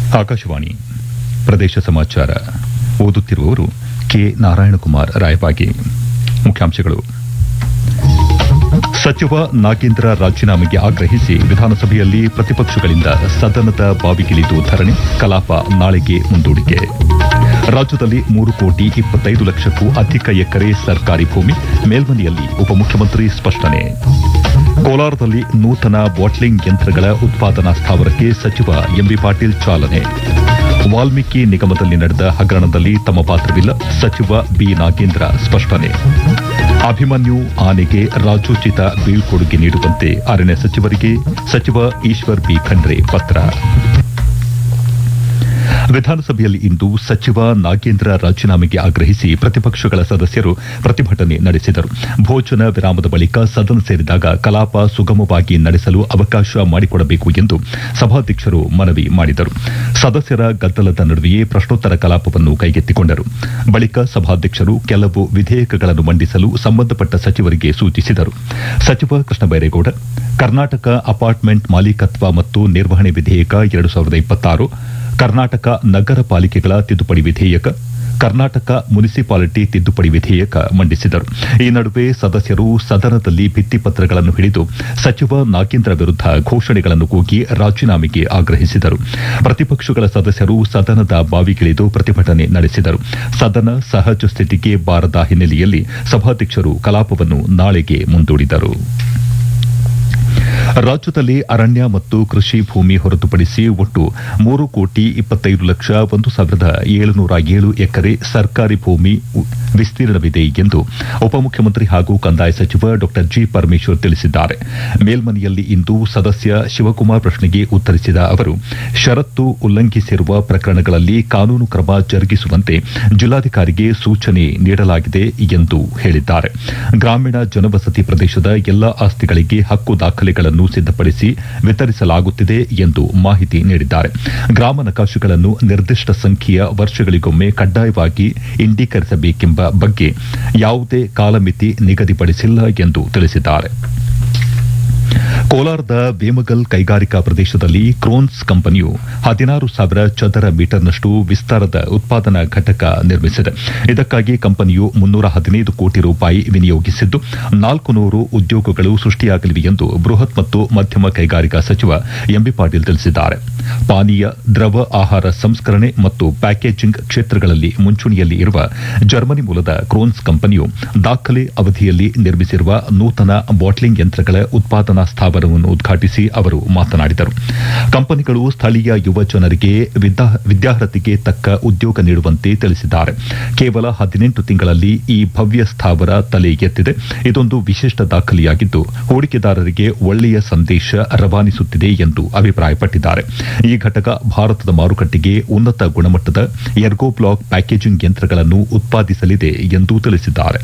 ಆಕಾಶವಾಣಿ ಪ್ರದೇಶ ಸಮಾಚಾರ ಓದುತ್ತಿರುವವರು ಕೆ ನಾರಾಯಣಕುಮಾರ್ ರಾಯಬಾಗಿ. ಮುಖ್ಯಾಂಶಗಳು. ಸಚಿವ ನಾಗೇಂದ್ರ ರಾಜೀನಾಮೆಗೆ ಆಗ್ರಹಿಸಿ ವಿಧಾನಸಭೆಯಲ್ಲಿ ಪ್ರತಿಪಕ್ಷಗಳಿಂದ ಸದನದ ಬಾವಿಗಿಳಿದು ಧರಣಿ, ಕಲಾಪ ನಾಳೆಗೆ ಮುಂದೂಡಿಕೆ. ರಾಜ್ಯದಲ್ಲಿ 3,25,00,000ಕ್ಕೂ ಅಧಿಕ ಎಕರೆ ಸರ್ಕಾರಿ ಭೂಮಿ, ಮೇಲ್ಮನೆಯಲ್ಲಿ ಉಪಮುಖ್ಯಮಂತ್ರಿ ಸ್ಪಷ್ಟನೆ. ಕೋಲಾರದಲ್ಲಿ ನೂತನ ಬಾಟ್ಲಿಂಗ್ ಯಂತ್ರಗಳ ಉತ್ಪಾದನಾ ಸ್ಥಾವರಕ್ಕೆ ಸಚಿವ ಎಂಬಿ ಪಾಟೀಲ್ ಚಾಲನೆ. ವಾಲ್ಮೀಕಿ ನಿಗಮದಲ್ಲಿ ನಡೆದ ಹಗರಣದಲ್ಲಿ ತಮ್ಮ ಪಾತ್ರವಿಲ್ಲ, ಸಚಿವ ಬಿ ನಾಗೇಂದ್ರ ಸ್ಪಷ್ಟನೆ. ಅಭಿಮನ್ಯು ಆನೆಗೆ ರಾಜೋಚಿತ ಬೀಳ್ಕೊಡುಗೆ ನೀಡುವಂತೆ ಅರಣ್ಯ ಸಚಿವರಿಗೆ ಸಚಿವ ಈಶ್ವರ್ ಬಿ ಖಂಡ್ರೆ ಪತ್ರ. ವಿಧಾನಸಭೆಯಲ್ಲಿ ಇಂದು ಸಚಿವ ನಾಗೇಂದ್ರ ರಾಜೀನಾಮೆಗೆ ಆಗ್ರಹಿಸಿ ಪ್ರತಿಪಕ್ಷಗಳ ಸದಸ್ಯರು ಪ್ರತಿಭಟನೆ ನಡೆಸಿದರು. ಭೋಜನ ವಿರಾಮದ ಬಳಿಕ ಸದನ ಸೇರಿದಾಗ ಕಲಾಪ ಸುಗಮವಾಗಿ ನಡೆಸಲು ಅವಕಾಶ ಮಾಡಿಕೊಡಬೇಕು ಎಂದು ಸಭಾಧ್ಯಕ್ಷರು ಮನವಿ ಮಾಡಿದರು. ಸದಸ್ಯರ ಗದ್ದಲದ ನಡುವೆಯೇ ಪ್ರಶ್ನೋತ್ತರ ಕಲಾಪವನ್ನು ಕೈಗೆತ್ತಿಕೊಂಡರು. ಬಳಿಕ ಸಭಾಧ್ಯಕ್ಷರು ಕೆಲವು ವಿಧೇಯಕಗಳನ್ನು ಮಂಡಿಸಲು ಸಂಬಂಧಪಟ್ಟ ಸಚಿವರಿಗೆ ಸೂಚಿಸಿದರು. ಸಚಿವ ಕೃಷ್ಣ ಬೈರೇಗೌಡ ಕರ್ನಾಟಕ ಅಪಾರ್ಟ್ಮೆಂಟ್ ಮಾಲೀಕತ್ವ ಮತ್ತು ನಿರ್ವಹಣೆ ವಿಧೇಯಕ 2026, ಕರ್ನಾಟಕ ನಗರ ಪಾಲಿಕೆಗಳ ತಿದ್ದುಪಡಿ ವಿಧೇಯಕ, ಕರ್ನಾಟಕ ಮುನಿಸಿಪಾಲಿಟಿ ತಿದ್ದುಪಡಿ ವಿಧೇಯಕ ಮಂಡಿಸಿದರು. ಈ ನಡುವೆ ಸದಸ್ಯರು ಸದನದಲ್ಲಿ ಭಿತ್ತಿಪತ್ರಗಳನ್ನು ಹಿಡಿದು ಸಚಿವ ನಾಗೇಂದ್ರ ವಿರುದ್ಧ ಘೋಷಣೆಗಳನ್ನು ಕೂಗಿ ರಾಜೀನಾಮೆಗೆ ಆಗ್ರಹಿಸಿದರು. ಪ್ರತಿಪಕ್ಷಗಳ ಸದಸ್ಯರು ಸದನದ ಬಾವಿಗಿಳಿದು ಪ್ರತಿಭಟನೆ ನಡೆಸಿದರು. ಸದನ ಸಹಜ ಸ್ಥಿತಿಗೆ ಬಾರದ ಹಿನ್ನೆಲೆಯಲ್ಲಿ ಸಭಾಧ್ಯಕ್ಷರು ಕಲಾಪವನ್ನು ನಾಳೆಗೆ ಮುಂದೂಡಿದರು. ರಾಜ್ಯದಲ್ಲಿ ಅರಣ್ಯ ಮತ್ತು ಕೃಷಿ ಭೂಮಿ ಹೊರತುಪಡಿಸಿ ಒಟ್ಟು 3,25,01,707 ಎಕರೆ ಸರ್ಕಾರಿ ಭೂಮಿ ವಿಸ್ತೀರ್ಣವಿದೆ ಎಂದು ಉಪಮುಖ್ಯಮಂತ್ರಿ ಹಾಗೂ ಕಂದಾಯ ಸಚಿವ ಡಾ ಜಿ ಪರಮೇಶ್ವರ್ ತಿಳಿಸಿದ್ದಾರೆ. ಮೇಲ್ಮನೆಯಲ್ಲಿ ಇಂದು ಸದಸ್ಯ ಶಿವಕುಮಾರ್ ಪ್ರಶ್ನೆಗೆ ಉತ್ತರಿಸಿದ ಅವರು, ಷರತ್ತು ಉಲ್ಲಂಘಿಸಿರುವ ಪ್ರಕರಣಗಳಲ್ಲಿ ಕಾನೂನು ಕ್ರಮ ಜರುಗಿಸುವಂತೆ ಜಿಲ್ಲಾಧಿಕಾರಿಗೆ ಸೂಚನೆ ನೀಡಲಾಗಿದೆ ಎಂದು ಹೇಳಿದ್ದಾರೆ. ಗ್ರಾಮೀಣ ಜನವಸತಿ ಪ್ರದೇಶದ ಎಲ್ಲಾ ಆಸ್ತಿಗಳಿಗೆ ಹಕ್ಕು ದಾಖಲೆಗಳನ್ನು ಸಿದ್ದಪಡಿಸಿ ವಿತರಿಸಲಾಗುತ್ತಿದೆ ಎಂದು ಮಾಹಿತಿ ನೀಡಿದ್ದಾರೆ. ಗ್ರಾಮ ನಕಾಶೆಗಳನ್ನು ನಿರ್ದಿಷ್ಟ ಸಂಖ್ಯೆಯ ವರ್ಷಗಳಿಗೊಮ್ಮೆ ಕಡ್ಡಾಯವಾಗಿ ಇಂಡೀಕರಿಸಬೇಕೆಂಬ ಬಗ್ಗೆ ಯಾವುದೇ ಕಾಲಮಿತಿ ನಿಗದಿಪಡಿಸಿಲ್ಲ ಎಂದು ತಿಳಿಸಿದ್ದಾರೆ. ಕೋಲಾರದ ವೇಮಗಲ್ ಕೈಗಾರಿಕಾ ಪ್ರದೇಶದಲ್ಲಿ ಕ್ರೋನ್ಸ್ ಕಂಪನಿಯು 16,000 ಚದರ ಮೀಟರ್ನಷ್ಟು ವಿಸ್ತಾರದ ಉತ್ಪಾದನಾ ಘಟಕ ನಿರ್ಮಿಸಿದೆ. ಇದಕ್ಕಾಗಿ ಕಂಪನಿಯು 315 ಕೋಟಿ ರೂಪಾಯಿ ವಿನಿಯೋಗಿಸಿದ್ದು 400 ಉದ್ಯೋಗಗಳು ಸೃಷ್ಟಿಯಾಗಲಿವೆ ಎಂದು ಬೃಹತ್ ಮತ್ತು ಮಧ್ಯಮ ಕೈಗಾರಿಕಾ ಸಚಿವ ಎಂಬಿ ಪಾಟೀಲ್ ತಿಳಿಸಿದ್ದಾರೆ. ಪಾನೀಯ, ದ್ರವ ಆಹಾರ ಸಂಸ್ಕರಣೆ ಮತ್ತು ಪ್ಯಾಕೇಜಿಂಗ್ ಕ್ಷೇತ್ರಗಳಲ್ಲಿ ಮುಂಚೂಣಿಯಲ್ಲಿ ಇರುವ ಜರ್ಮನಿ ಮೂಲದ ಕ್ರೋನ್ಸ್ ಕಂಪನಿಯು ದಾಖಲೆ ಅವಧಿಯಲ್ಲಿ ನಿರ್ಮಿಸಿರುವ ನೂತನ ಬಾಟ್ಲಿಂಗ್ ಯಂತ್ರಗಳ ಉತ್ಪಾದನಾ ಸ್ಥಾವರವನ್ನು ಉದ್ಘಾಟಿಸಿ ಅವರು ಮಾತನಾಡಿದರು. ಕಂಪನಿಗಳು ಸ್ಥಳೀಯ ಯುವ ಜನರಿಗೆ ವಿದ್ಯಾರ್ಹತೆಗೆ ತಕ್ಕ ಉದ್ಯೋಗ ನೀಡುವಂತೆ ತಿಳಿಸಿದ್ದಾರೆ. ಕೇವಲ 18 ತಿಂಗಳಲ್ಲಿ ಈ ಭವ್ಯ ಸ್ಥಾವರ ತಲೆ ಎತ್ತಿದೆ. ಇದೊಂದು ವಿಶಿಷ್ಟ ದಾಖಲೆಯಾಗಿದ್ದು ಹೂಡಿಕೆದಾರರಿಗೆ ಒಳ್ಳೆಯ ಸಂದೇಶ ರವಾನಿಸುತ್ತಿದೆ ಎಂದು ಅಭಿಪ್ರಾಯಪಟ್ಟಿದ್ದಾರೆ. ಈ ಘಟಕ ಭಾರತದ ಮಾರುಕಟ್ಟೆಗೆ ಉನ್ನತ ಗುಣಮಟ್ಟದ ಎರ್ಗೋ ಬ್ಲಾಕ್ ಪ್ಯಾಕೇಜಿಂಗ್ ಯಂತ್ರಗಳನ್ನು ಉತ್ಪಾದಿಸಲಿದೆ ಎಂದು ತಿಳಿಸಿದ್ದಾರೆ.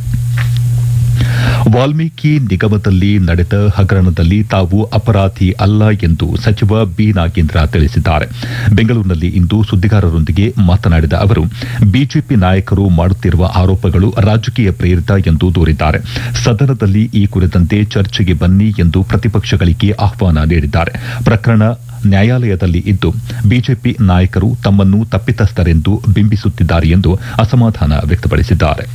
ವಾಲ್ಮೀಕಿ ನಿಗಮದಲ್ಲಿ ನಡೆದ ಹಗರಣದಲ್ಲಿ ತಾವು ಅಪರಾಧಿ ಅಲ್ಲ ಎಂದು ಸಚಿವ ಬಿ ನಾಗೇಂದ್ರ ತಿಳಿಸಿದ್ದಾರೆ. ಬೆಂಗಳೂರಿನಲ್ಲಿ ಇಂದು ಸುದ್ದಿಗಾರರೊಂದಿಗೆ ಮಾತನಾಡಿದ ಅವರು, ಬಿಜೆಪಿ ನಾಯಕರು ಮಾಡುತ್ತಿರುವ ಆರೋಪಗಳು ರಾಜಕೀಯ ಪ್ರೇರಿತ ಎಂದು ದೂರಿದ್ದಾರೆ. ಸದನದಲ್ಲಿ ಈ ಕುರಿತಂತೆ ಚರ್ಚೆಗೆ ಬನ್ನಿ ಎಂದು ಪ್ರತಿಪಕ್ಷಗಳಿಗೆ ಆಹ್ವಾನ ನೀಡಿದ್ದಾರೆ. ಪ್ರಕರಣ ನ್ಯಾಯಾಲಯದಲ್ಲಿ ಇದ್ದು ಬಿಜೆಪಿ ನಾಯಕರು ತಮ್ಮನ್ನು ತಪ್ಪಿತಸ್ಥರೆಂದು ಬಿಂಬಿಸುತ್ತಿದ್ದಾರೆ ಎಂದು ಅಸಮಾಧಾನ ವ್ಯಕ್ತಪಡಿಸಿದ್ದಾರೆ.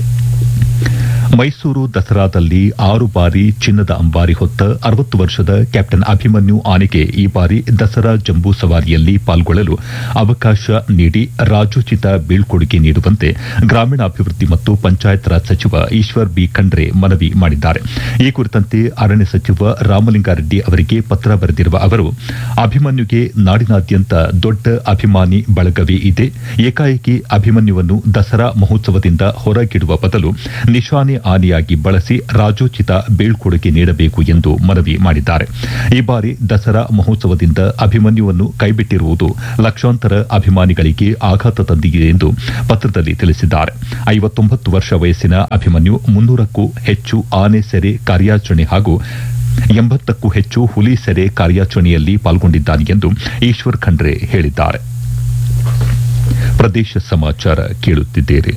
ಮೈಸೂರು ದಸರಾದಲ್ಲಿ 6 ಬಾರಿ ಚಿನ್ನದ ಅಂಬಾರಿ ಹೊತ್ತ 60 ವರ್ಷದ ಕ್ಯಾಪ್ಟನ್ ಅಭಿಮನ್ಯು ಆನೆಗೆ ಈ ಬಾರಿ ದಸರಾ ಜಂಬೂ ಸವಾರಿಯಲ್ಲಿ ಪಾಲ್ಗೊಳ್ಳಲು ಅವಕಾಶ ನೀಡಿ ರಾಜೋಚಿತ ಬೀಳ್ಕೊಡುಗೆ ನೀಡುವಂತೆ ಗ್ರಾಮೀಣಾಭಿವೃದ್ಧಿ ಮತ್ತು ಪಂಚಾಯತ್ ರಾಜ್ ಸಚಿವ ಈಶ್ವರ್ ಬಿ ಖಂಡ್ರೆ ಮನವಿ ಮಾಡಿದ್ದಾರೆ. ಈ ಕುರಿತಂತೆ ಅರಣ್ಯ ಸಚಿವ ರಾಮಲಿಂಗಾರೆಡ್ಡಿ ಅವರಿಗೆ ಪತ್ರ ಬರೆದಿರುವ ಅವರು, ಅಭಿಮನ್ಯುಗೆ ನಾಡಿನಾದ್ಯಂತ ದೊಡ್ಡ ಅಭಿಮಾನಿ ಬಳಗವೇ ಇದೆ. ಏಕಾಏಕಿ ಅಭಿಮನ್ಯುವನ್ನು ದಸರಾ ಮಹೋತ್ಸವದಿಂದ ಹೊರಗಿಡುವ ಬದಲು ನಿಶಾನೆ ಆನೆಯಾಗಿ ಬಳಸಿ ರಾಜೋಚಿತ ಬೀಳ್ಕೊಡುಗೆ ನೀಡಬೇಕು ಎಂದು ಮನವಿ ಮಾಡಿದ್ದಾರೆ. ಈ ಬಾರಿ ದಸರಾ ಮಹೋತ್ಸವದಿಂದ ಅಭಿಮನ್ಯುವನ್ನು ಕೈಬಿಟ್ಟಿರುವುದು ಲಕ್ಷಾಂತರ ಅಭಿಮಾನಿಗಳಿಗೆ ಆಘಾತ ತಂದಿದೆ ಎಂದು ಪತ್ರದಲ್ಲಿ ತಿಳಿಸಿದ್ದಾರೆ. 59 ವರ್ಷ ವಯಸ್ಸಿನ ಅಭಿಮನ್ಯು 300ಕ್ಕೂ ಹೆಚ್ಚು ಆನೆ ಸೆರೆ ಕಾರ್ಯಾಚರಣೆ ಹಾಗೂ 80ಕ್ಕೂ ಹೆಚ್ಚು ಹುಲಿ ಸೆರೆ ಕಾರ್ಯಾಚರಣೆಯಲ್ಲಿ ಪಾಲ್ಗೊಂಡಿದ್ದಾನೆ ಎಂದು ಈಶ್ವರ್ ಖಂಡ್ರೆ ಹೇಳಿದ್ದಾರೆ. ಪ್ರದೇಶ ಸಮಾಚಾರ ಕೇಳುತ್ತಿದ್ದೀರಿ.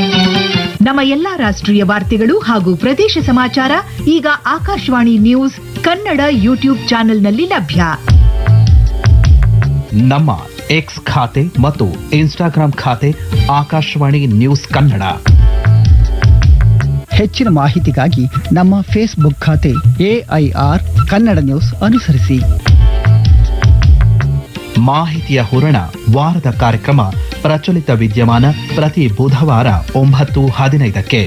ನಮ್ಮ ಎಲ್ಲಾ ರಾಷ್ಟ್ರೀಯ ವಾರ್ತೆಗಳು ಹಾಗೂ ಪ್ರದೇಶ ಸಮಾಚಾರ ಈಗ ಆಕಾಶವಾಣಿ ನ್ಯೂಸ್ ಕನ್ನಡ ಯೂಟ್ಯೂಬ್ ಚಾನೆಲ್ನಲ್ಲಿ ಲಭ್ಯ. ನಮ್ಮ ಎಕ್ಸ್ ಖಾತೆ ಮತ್ತು ಇನ್ಸ್ಟಾಗ್ರಾಂ ಖಾತೆ ಆಕಾಶವಾಣಿ ನ್ಯೂಸ್ ಕನ್ನಡ. ಹೆಚ್ಚಿನ ಮಾಹಿತಿಗಾಗಿ ನಮ್ಮ ಫೇಸ್ಬುಕ್ ಖಾತೆ AIR ಕನ್ನಡ ನ್ಯೂಸ್ ಅನುಸರಿಸಿ. ಮಾಹಿತಿಯ ಹೂರಣ ವಾರದ ಕಾರ್ಯಕ್ರಮ ಪ್ರಚಲಿತ ವಿದ್ಯಮಾನ ಪ್ರತಿ ಬುಧವಾರ 9:15ಕ್ಕೆ.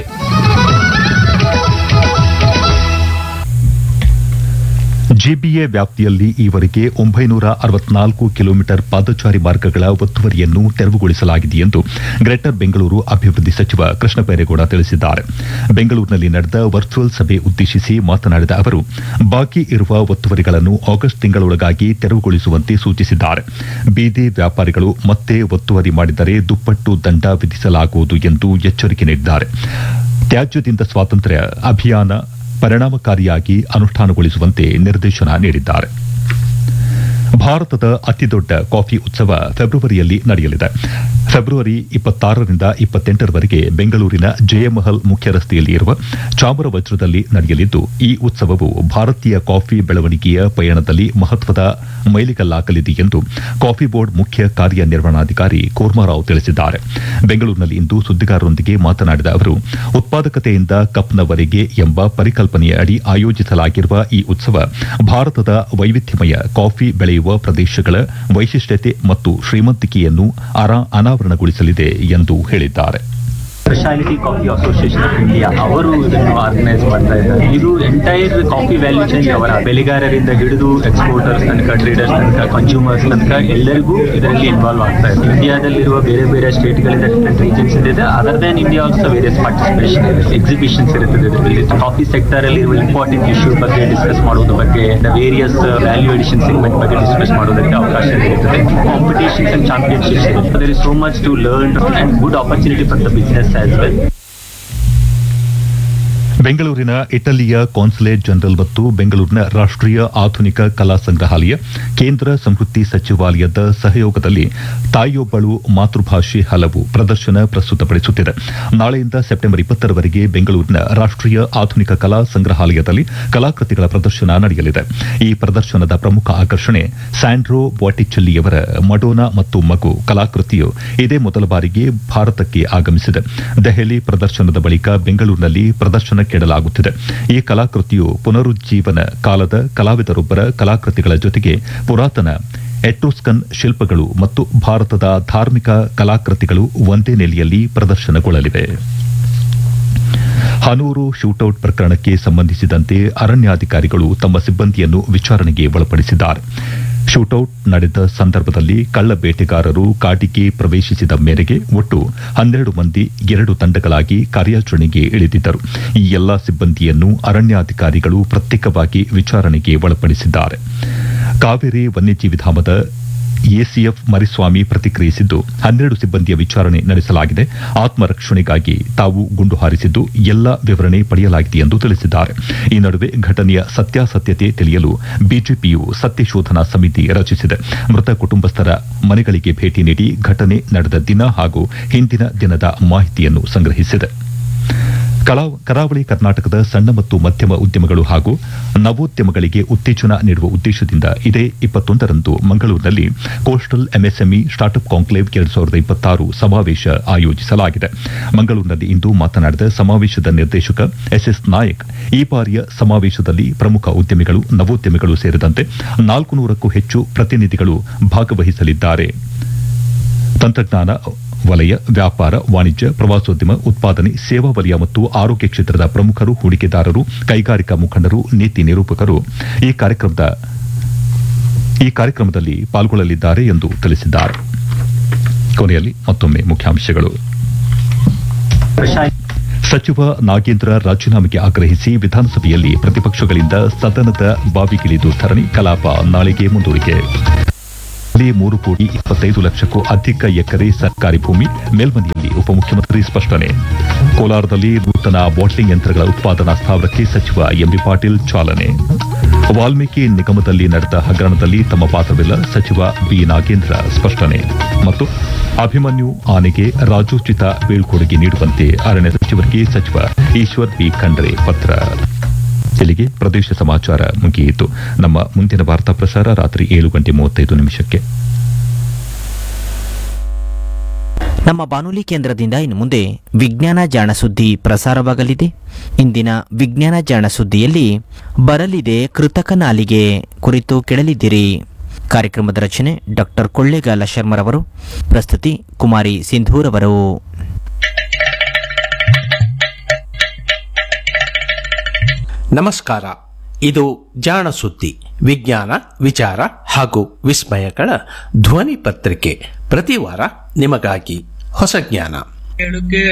ಜಿಬಿಎ ವ್ಯಾಪ್ತಿಯಲ್ಲಿ ಈವರೆಗೆ 964 ಕಿಲೋಮೀಟರ್ ಪಾದಚಾರಿ ಮಾರ್ಗಗಳ ಒತ್ತುವರಿಯನ್ನು ತೆರವುಗೊಳಿಸಲಾಗಿದೆ ಎಂದು ಗ್ರೇಟರ್ ಬೆಂಗಳೂರು ಅಭಿವೃದ್ಧಿ ಸಚಿವ ಕೃಷ್ಣ ಬೈರೇಗೌಡ ತಿಳಿಸಿದ್ದಾರೆ. ಬೆಂಗಳೂರಿನಲ್ಲಿ ನಡೆದ ವರ್ಚುವಲ್ ಸಭೆ ಉದ್ದೇಶಿಸಿ ಮಾತನಾಡಿದ ಅವರು, ಬಾಕಿ ಇರುವ ಒತ್ತುವರಿಗಳನ್ನು ಆಗಸ್ಟ್ ತಿಂಗಳೊಳಗಾಗಿ ತೆರವುಗೊಳಿಸುವಂತೆ ಸೂಚಿಸಿದ್ದಾರೆ. ಬೀದಿ ವ್ಯಾಪಾರಿಗಳು ಮತ್ತೆ ಒತ್ತುವರಿ ಮಾಡಿದರೆ ದುಪ್ಪಟ್ಟು ದಂಡ ವಿಧಿಸಲಾಗುವುದು ಎಂದು ಎಚ್ಚರಿಕೆ ನೀಡಿದ್ದಾರೆ. ತ್ಯಾಜ್ಯದಿಂದ ಸ್ವಾತಂತ್ರ್ಯ ಅಭಿಯಾನ ಪರಿಣಾಮಕಾರಿಯಾಗಿ ಅನುಷ್ಠಾನಗೊಳಿಸುವಂತೆ ನಿರ್ದೇಶನ ನೀಡಿದ್ದಾರೆ. ಭಾರತದ ಅತಿದೊಡ್ಡ ಕಾಫಿ ಉತ್ಸವ ಫೆಬ್ರವರಿಯಲ್ಲಿ ನಡೆಯಲಿದೆ. ಫೆಬ್ರವರಿ 26ರಿಂದ 28ರವರೆಗೆ ಬೆಂಗಳೂರಿನ ಜಯಮಹಲ್ ಮುಖ್ಯ ರಸ್ತೆಯಲ್ಲಿ ಇರುವ ಚಾಮರವಜ್ರದಲ್ಲಿ ನಡೆಯಲಿದ್ದು, ಈ ಉತ್ಸವವು ಭಾರತೀಯ ಕಾಫಿ ಬೆಳವಣಿಗೆಯ ಪಯಣದಲ್ಲಿ ಮಹತ್ವದ ಮೈಲಿಗಲ್ಲಾಗಲಿದೆ ಎಂದು ಕಾಫಿ ಬೋರ್ಡ್ ಮುಖ್ಯ ಕಾರ್ಯನಿರ್ವಹಣಾಧಿಕಾರಿ ಕೂರ್ಮಾರಾವ್ ತಿಳಿಸಿದ್ದಾರೆ. ಬೆಂಗಳೂರಿನಲ್ಲಿಂದು ಸುದ್ದಿಗಾರರೊಂದಿಗೆ ಮಾತನಾಡಿದ ಅವರು, ಉತ್ಪಾದಕತೆಯಿಂದ ಕಪ್ನವರೆಗೆ ಎಂಬ ಪರಿಕಲ್ಪನೆಯ ಅಡಿ ಆಯೋಜಿಸಲಾಗಿರುವ ಈ ಉತ್ಸವ ಭಾರತದ ವೈವಿಧ್ಯಮಯ ಕಾಫಿ ಬೆಳೆಯುವ ಪ್ರದೇಶಗಳ ವೈಶಿಷ್ಟ್ಯತೆ ಮತ್ತು ಶ್ರೀಮಂತಿಕೆಯನ್ನು ಅನಾವರಣಗೊಳಿಸಲಿದೆ ಎಂದು ಹೇಳಿದ್ದಾರೆ. Speciality coffee association of India ಅವರು ಇದನ್ನು ಆರ್ಗನೈಸ್ ಮಾಡ್ತಾ ಇದ್ದಾರೆ. ಇದು ಎಂಟೈರ್ ಕಾಫಿ ವ್ಯಾಲ್ಯೂ ಚೈನ್ ಅವರ ಬೆಳೆಗಾರರಿಂದ ಹಿಡಿದು ಎಕ್ಸ್ಪೋರ್ಟರ್ಸ್ ತನಕ, ಟ್ರೇಡರ್ಸ್ ತನಕ, ಕನ್ಸ್ಯೂಮರ್ಸ್ ತನಕ ಎಲ್ಲರಿಗೂ ಇದರಲ್ಲಿ ಇನ್ವಾಲ್ವ್ ಆಗ್ತಾ ಇದೆ. ಇಂಡಿಯಾದಲ್ಲಿರುವ ಬೇರೆ ಬೇರೆ ಸ್ಟೇಟ್ಗಳಿಂದ ಡಿಫ್ರೆಂಟ್ ರೀಜನ್ಸ್ ಇದೆ. Other than India also various participation exhibitions ಇರುತ್ತದೆ. ಇದರಲ್ಲಿ ಕಾಫಿ ಸೆಕ್ಟರ್ ಅಲ್ಲಿ ಇರುವ ಇಂಪಾರ್ಟೆಂಟ್ ಇಶ್ಯೂ ಬಗ್ಗೆ ಡಿಸ್ಕಸ್ ಮಾಡೋದ್ರ ಬಗ್ಗೆ, ವೇರಿಯಸ್ ವ್ಯಾಲ್ಯೂ ಎಡಿಷನ್ ಸೆಗ್ಮೆಂಟ್ ಬಗ್ಗೆ ಡಿಸ್ಕಸ್ ಮಾಡೋದಕ್ಕೆ ಅವಕಾಶ ನೀಡುತ್ತದೆ. ಕಾಂಪಿಟೇಷನ್ಸ್ ಅಂಡ್ ಚಾಂಪಿಯನ್ಶಿಪ್ಸ್ ಇರುತ್ತೆ. There is so much to learn and good opportunity for the business as well. ಬೆಂಗಳೂರಿನ ಇಟಲಿಯ ಕಾನ್ಸುಲೇಟ್ ಜನರಲ್ ಮತ್ತು ಬೆಂಗಳೂರಿನ ರಾಷ್ಟೀಯ ಆಧುನಿಕ ಕಲಾ ಸಂಗ್ರಹಾಲಯ, ಕೇಂದ್ರ ಸಂಸ್ಕೃತಿ ಸಚಿವಾಲಯದ ಸಹಯೋಗದಲ್ಲಿ ತಾಯಿಯೊಬ್ಬಳು ಮಾತೃಭಾಷೆ ಹಲವು ಪ್ರದರ್ಶನ ಪ್ರಸ್ತುತಪಡಿಸುತ್ತಿದೆ. ನಾಳೆಯಿಂದ ಸೆಪ್ಟೆಂಬರ್ 20ರವರೆಗೆ ಬೆಂಗಳೂರಿನ ರಾಷ್ಟೀಯ ಆಧುನಿಕ ಕಲಾ ಸಂಗ್ರಹಾಲಯದಲ್ಲಿ ಕಲಾಕೃತಿಗಳ ಪ್ರದರ್ಶನ ನಡೆಯಲಿದೆ. ಈ ಪ್ರದರ್ಶನದ ಪ್ರಮುಖ ಆಕರ್ಷಣೆ ಸ್ಯಾಂಡ್ರೋ ಬಾಟಿಚೆಲ್ಲಿಯವರ ಮಡೋನಾ ಮತ್ತು ಮಗು ಕಲಾಕೃತಿಯು ಇದೇ ಮೊದಲ ಬಾರಿಗೆ ಭಾರತಕ್ಕೆ ಆಗಮಿಸಿದೆ. ದೆಹಲಿ ಪ್ರದರ್ಶನದ ಬಳಿಕ ಬೆಂಗಳೂರಿನಲ್ಲಿ ಪ್ರದರ್ಶನ ಕೆಡಲಾಗುತ್ತಿದೆ. ಈ ಕಲಾಕೃತಿಯು ಪುನರುಜ್ಜೀವನ ಕಾಲದ ಕಲಾವಿದರೊಬ್ಬರ ಕಲಾಕೃತಿಗಳ ಜೊತೆಗೆ ಪುರಾತನ ಎಟ್ರೂಸ್ಕನ್ ಶಿಲ್ಪಗಳು ಮತ್ತು ಭಾರತದ ಧಾರ್ಮಿಕ ಕಲಾಕೃತಿಗಳು ಒಂದೇ ನೆಲೆಯಲ್ಲಿ ಪ್ರದರ್ಶನಗೊಳ್ಳಲಿವೆ. ಹನೂರು ಶೂಟೌಟ್ ಪ್ರಕರಣಕ್ಕೆ ಸಂಬಂಧಿಸಿದಂತೆ ಅರಣ್ಯಾಧಿಕಾರಿಗಳು ತಮ್ಮ ಸಿಬ್ಬಂದಿಯನ್ನು ವಿಚಾರಣೆಗೆ ಒಳಪಡಿಸಿದ್ದಾರೆ. ಶೂಟೌಟ್ ನಡೆದ ಸಂದರ್ಭದಲ್ಲಿ ಕಳ್ಳ ಬೇಟೆಗಾರರು ಕಾಡಿಗೆ ಪ್ರವೇಶಿಸಿದ ಮೇರೆಗೆ ಒಟ್ಟು 12 ಮಂದಿ 2 ತಂಡಗಳಾಗಿ ಕಾರ್ಯಾಚರಣೆಗೆ ಇಳಿದಿದ್ದರು. ಈ ಎಲ್ಲಾ ಸಿಬ್ಬಂದಿಯನ್ನು ಅರಣ್ಯಾಧಿಕಾರಿಗಳು ಪ್ರತ್ಯೇಕವಾಗಿ ವಿಚಾರಣೆಗೆ ಒಳಪಡಿಸಿದ್ದಾರೆ. ಕಾವೇರಿ ವನ್ಯಜೀವಿ ಧಾಮದ ಎಸಿಎಫ್ ಮರಿಸ್ವಾಮಿ ಪ್ರತಿಕ್ರಿಯಿಸಿದ್ದು, 12 ಸಿಬ್ಬಂದಿಯ ವಿಚಾರಣೆ ನಡೆಸಲಾಗಿದೆ. ಆತ್ಮರಕ್ಷಣೆಗಾಗಿ ತಾವು ಗುಂಡು ಹಾರಿಸಿದ್ದು ಎಲ್ಲಾ ವಿವರಣೆ ಪಡೆಯಲಾಗಿದೆ ಎಂದು ತಿಳಿಸಿದ್ದಾರೆ. ಈ ನಡುವೆ ಘಟನೆಯ ಸತ್ಯಾಸತ್ಯತೆ ತಿಳಿಯಲು ಬಿಜೆಪಿಯು ಸತ್ಯಶೋಧನಾ ಸಮಿತಿ ರಚಿಸಿದೆ. ಮೃತ ಕುಟುಂಬಸ್ಥರ ಮನೆಗಳಿಗೆ ಭೇಟಿ ನೀಡಿ ಘಟನೆ ನಡೆದ ದಿನ ಹಾಗೂ ಹಿಂದಿನ ದಿನದ ಮಾಹಿತಿಯನ್ನು ಸಂಗ್ರಹಿಸಿದೆ. ಕರಾವಳಿ ಕರ್ನಾಟಕದ ಸಣ್ಣ ಮತ್ತು ಮಧ್ಯಮ ಉದ್ಯಮಗಳು ಹಾಗೂ ನವೋದ್ಯಮಗಳಿಗೆ ಉತ್ತೇಜನ ನೀಡುವ ಉದ್ದೇಶದಿಂದ ಇದೇ 21ರಂದು ಮಂಗಳೂರಿನಲ್ಲಿ ಕೋಸ್ಟಲ್ ಎಂಎಸ್ಎಂಇ ಸ್ಟಾರ್ಟ್ಅಪ್ ಕಾಂಕ್ಲೇವ್ 2026 ಸಮಾವೇಶ ಆಯೋಜಿಸಲಾಗಿದೆ. ಮಂಗಳೂರಿನಲ್ಲಿ ಇಂದು ಮಾತನಾಡಿದ ಸಮಾವೇಶದ ನಿರ್ದೇಶಕ ಎಸ್ಎಸ್ ನಾಯಕ್, ಈ ಬಾರಿಯ ಸಮಾವೇಶದಲ್ಲಿ ಪ್ರಮುಖ ಉದ್ಯಮಿಗಳು, ನವೋದ್ಯಮಿಗಳು ಸೇರಿದಂತೆ 400ಕ್ಕೂ ಹೆಚ್ಚು ಪ್ರತಿನಿಧಿಗಳು ಭಾಗವಹಿಸಲಿದ್ದಾರೆ. ತಂತ್ರಜ್ಞಾನ ವಲಯ, ವ್ಯಾಪಾರ, ವಾಣಿಜ್ಯ, ಪ್ರವಾಸೋದ್ಯಮ, ಉತ್ಪಾದನೆ, ಸೇವಾ ವಲಯ ಮತ್ತು ಆರೋಗ್ಯ ಕ್ಷೇತ್ರದ ಪ್ರಮುಖರು, ಹೂಡಿಕೆದಾರರು, ಕೈಗಾರಿಕಾ ಮುಖಂಡರು, ನೀತಿ ನಿರೂಪಕರು ಈ ಕಾರ್ಯಕ್ರಮದಲ್ಲಿ ಪಾಲ್ಗೊಳ್ಳಲಿದ್ದಾರೆ ಎಂದು ತಿಳಿಸಿದ್ದಾರೆ. ಕೊನೆಯಲ್ಲಿ ಮತ್ತೊಮ್ಮೆ ಮುಖ್ಯಾಂಶಗಳು. ಸಚಿವ ನಾಗೇಂದ್ರ ರಾಜೀನಾಮೆಗೆ ಆಗ್ರಹಿಸಿ ವಿಧಾನಸಭೆಯಲ್ಲಿ ಪ್ರತಿಪಕ್ಷಗಳಿಂದ ಸದನದ ಬಾವಿಗಿಳಿದು ಧರಣಿ, ಕಲಾಪ ನಾಳೆಗೆ ಮುಂದೂಡಿಕೆ. 3,25,00,000ಕ್ಕೂ ಅಧಿಕ ಎಕರೆ ಸರ್ಕಾರಿ ಭೂಮಿ, ಮೇಲ್ಮನೆಯಲ್ಲಿ ಉಪಮುಖ್ಯಮಂತ್ರಿ ಸ್ಪಷ್ಟನೆ. ಕೋಲಾರದಲ್ಲಿ ನೂತನ ಬಾಟ್ಲಿಂಗ್ ಯಂತ್ರಗಳ ಉತ್ಪಾದನಾ ಸ್ಥಾವರಕ್ಕೆ ಸಚಿವ ಎಂಬಿ ಪಾಟೀಲ್ ಚಾಲನೆ. ವಾಲ್ಮೀಕಿ ನಿಗಮದಲ್ಲಿ ನಡೆದ ಹಗರಣದಲ್ಲಿ ತಮ್ಮ ಪಾತ್ರವಿಲ್ಲ, ಸಚಿವ ಬಿ ನಾಗೇಂದ್ರ ಸ್ಪಷ್ಟನೆ. ಮತ್ತು ಅಭಿಮನ್ಯು ಆನೆಗೆ ರಾಜೋಚಿತ ಬೀಳ್ಕೊಡುಗೆ ನೀಡುವಂತೆ ಅರಣ್ಯ ಸಚಿವರಿಗೆ ಸಚಿವ ಈಶ್ವರ್ ಬಿ ಖಂಡ್ರೆ ಪತ್ರ. ಇಲ್ಲಿಗೆ ಪ್ರದೇಶ ಸಮಾಚಾರ ಮುಗಿಯಿತು. ನಮ್ಮ ಮುಂದಿನ ವಾರ್ತಾ ಪ್ರಸಾರ ರಾತ್ರಿ 7:35 ನಮ್ಮ ಬಾನುಲಿ ಕೇಂದ್ರದಿಂದ ಇನ್ನು ಮುಂದೆ ವಿಜ್ಞಾನ ಜಾಣ ಸುದ್ದಿ ಪ್ರಸಾರವಾಗಲಿದೆ. ಇಂದಿನ ವಿಜ್ಞಾನ ಜಾಣ ಸುದ್ದಿಯಲ್ಲಿ ಬರಲಿದೆ ಕೃತಕ ನಾಲಿಗೆ ಕುರಿತು ಕೇಳಲಿದ್ದೀರಿ. ಕಾರ್ಯಕ್ರಮದ ರಚನೆ ಡಾಕ್ಟರ್ ಕೊಳ್ಳೇಗಾಲ ಶರ್ಮರವರು, ಪ್ರಸ್ತುತಿ ಕುಮಾರಿ ಸಿಂಧೂರವರು. ನಮಸ್ಕಾರ. ಇದು ಜಾಣ ಸುದ್ದಿ, ವಿಜ್ಞಾನ, ವಿಚಾರ ಹಾಗೂ ವಿಸ್ಮಯಗಳ ಧ್ವನಿ ಪತ್ರಿಕೆ. ಪ್ರತಿ ವಾರ ನಿಮಗಾಗಿ ಹೊಸ ಜ್ಞಾನ.